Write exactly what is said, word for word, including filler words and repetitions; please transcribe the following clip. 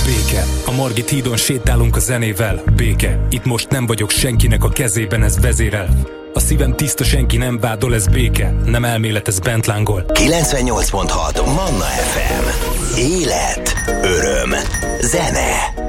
Béke, a Margit hídon sétálunk a zenével. Béke, itt most nem vagyok senkinek a kezében, ez vezérel. A szívem tiszta, senki nem vádol, ez béke. Nem elmélet, ez bent lángol. kilencvennyolc pont hat Manna ef em. Élet, öröm, zene.